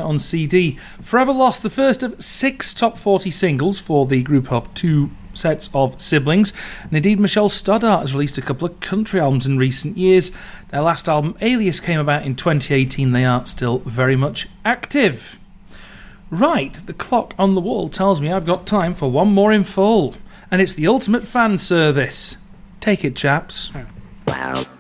on CD. Forever Lost, the first of 6 top 40 singles for the group of 2 sets of siblings. And indeed, Michelle Stoddart has released a couple of country albums in recent years. Their last album, Alias, came about in 2018. They are still very much active. Right, the clock on the wall tells me I've got time for one more in full. And it's the ultimate fan service. Take it, chaps. Wow.